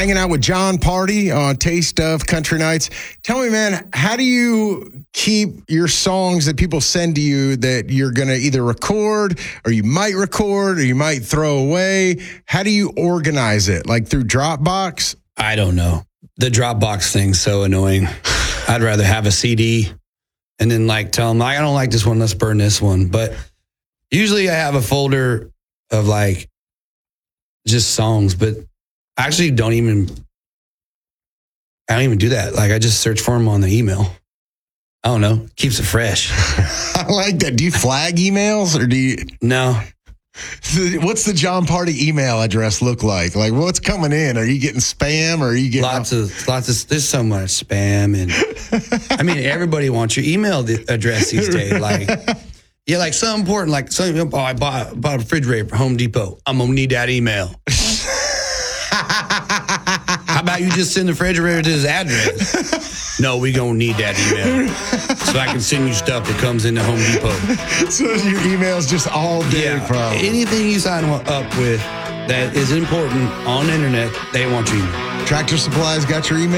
hanging out with Jon Pardi on Taste of Country Nights. Tell me, man, how do you keep your songs that people send to you that you're going to either record or you might record or you might throw away? How do you organize it? Like through Dropbox? I don't know. The Dropbox thing's so annoying. I'd rather have a CD and then like tell them, I don't like this one, let's burn this one. But usually I have a folder of like just songs, but I actually don't even do that. Like I just search for them on the email. I don't know. Keeps it fresh. I like that. Do you flag emails or do you? No. What's the Jon Pardi email address look like? Like what's coming in? Are you getting spam or are you getting lots of, there's so much spam. And I mean, everybody wants your email address these days. Like, yeah, like so important, like I bought a refrigerator from Home Depot. I'm going to need that email. How about you just send the refrigerator to his address? No, we going to need that email. So I can send you stuff that comes into Home Depot. So your email's just all day, probably. Anything you sign up with that is important on the internet, they want your email. Tractor Supply's got your email?